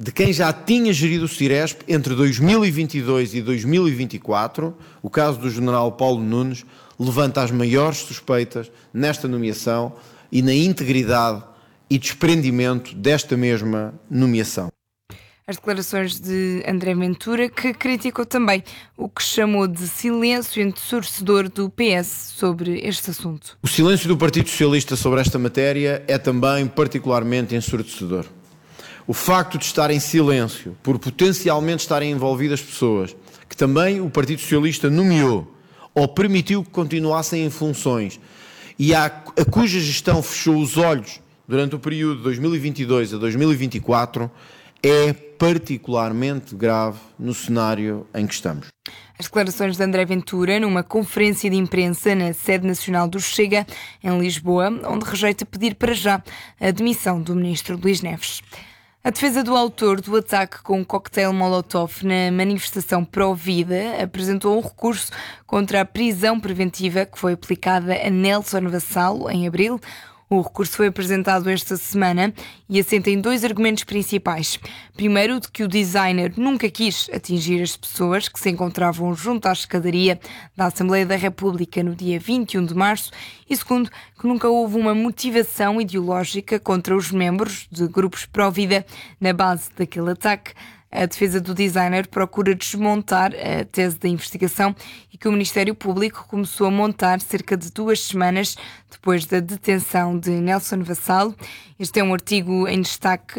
de quem já tinha gerido o Ciresp entre 2022 e 2024, o caso do general Paulo Nunes, levanta as maiores suspeitas nesta nomeação e na integridade e desprendimento desta mesma nomeação. As declarações de André Ventura, que criticou também o que chamou de silêncio ensurdecedor do PS sobre este assunto. O silêncio do Partido Socialista sobre esta matéria é também particularmente ensurdecedor. O facto de estar em silêncio, por potencialmente estarem envolvidas pessoas que também o Partido Socialista nomeou ou permitiu que continuassem em funções e a cuja gestão fechou os olhos durante o período de 2022 a 2024, é particularmente grave no cenário em que estamos. As declarações de André Ventura numa conferência de imprensa na sede nacional do Chega, em Lisboa, onde rejeita pedir para já a demissão do ministro Luís Neves. A defesa do autor do ataque com um coquetel Molotov na manifestação pró-vida apresentou um recurso contra a prisão preventiva que foi aplicada a Nelson Vassalo em abril. O recurso foi apresentado esta semana e assenta em dois argumentos principais. Primeiro, de que o designer nunca quis atingir as pessoas que se encontravam junto à escadaria da Assembleia da República no dia 21 de março. E segundo, que nunca houve uma motivação ideológica contra os membros de grupos pró-vida na base daquele ataque. A defesa do designer procura desmontar a tese da investigação e que o Ministério Público começou a montar cerca de 2 semanas depois da detenção de Nelson Vassalo. Este é um artigo em destaque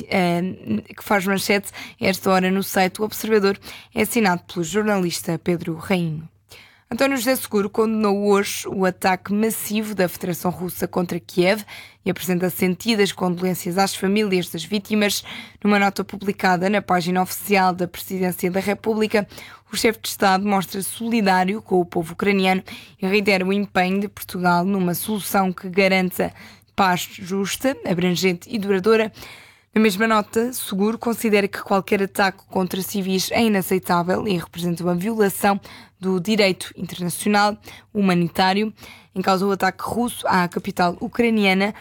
que faz manchete a esta hora no site do Observador. É assinado pelo jornalista Pedro Rainho. António José Seguro condenou hoje o ataque massivo da Federação Russa contra Kiev e apresenta sentidas condolências às famílias das vítimas. Numa nota publicada na página oficial da Presidência da República, o chefe de Estado mostra-se solidário com o povo ucraniano e reitera o empenho de Portugal numa solução que garanta paz justa, abrangente e duradoura. Na mesma nota, Seguro considera que qualquer ataque contra civis é inaceitável e representa uma violação do direito internacional humanitário. Em causa o ataque russo à capital ucraniana,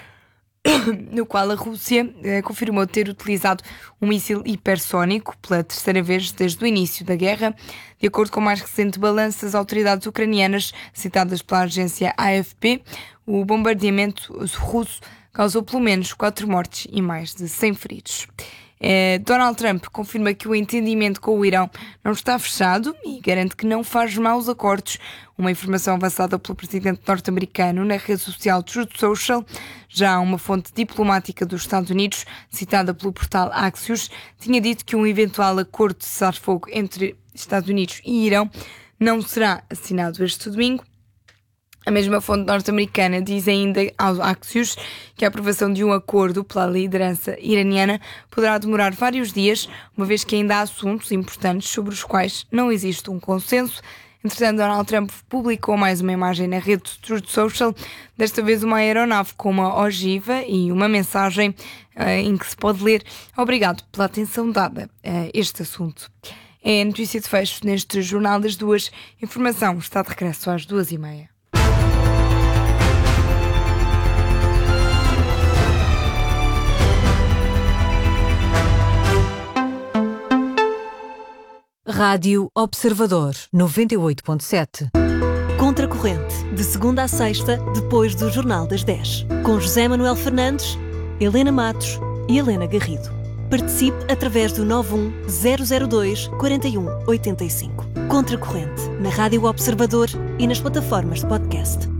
no qual a Rússia confirmou ter utilizado um míssil hipersónico pela terceira vez desde o início da guerra. De acordo com o mais recente balanço das autoridades ucranianas, citadas pela agência AFP, o bombardeamento russo causou pelo menos 4 mortes e mais de 100 feridos. Donald Trump confirma que o entendimento com o Irão não está fechado e garante que não faz maus acordos. Uma informação avançada pelo presidente norte-americano na rede social Truth Social. Já uma fonte diplomática dos Estados Unidos, citada pelo portal Axios, tinha dito que um eventual acordo de cessar-fogo entre Estados Unidos e Irão não será assinado este domingo. A mesma fonte norte-americana diz ainda aos Axios que a aprovação de um acordo pela liderança iraniana poderá demorar vários dias, uma vez que ainda há assuntos importantes sobre os quais não existe um consenso. Entretanto, Donald Trump publicou mais uma imagem na rede Truth Social, desta vez uma aeronave com uma ogiva e uma mensagem em que se pode ler: "Obrigado pela atenção dada a este assunto." É a notícia de fecho neste Jornal das Duas. Informação está de regresso às 2h30. Rádio Observador 98.7. Contracorrente, de segunda a sexta, depois do Jornal das 10. Com José Manuel Fernandes, Helena Matos e Helena Garrido. Participe através do 91002-4185. Contracorrente, na Rádio Observador e nas plataformas de podcast.